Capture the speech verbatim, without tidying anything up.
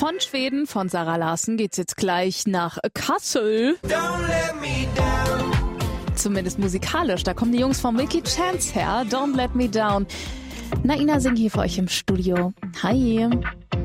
Von Schweden, von Zara Larsson, geht's jetzt gleich nach Kassel. Don't let me down. Zumindest musikalisch, da kommen die Jungs von Milky Chance her. Don't Let Me Down. Naina singt hier für euch im Studio. Hi.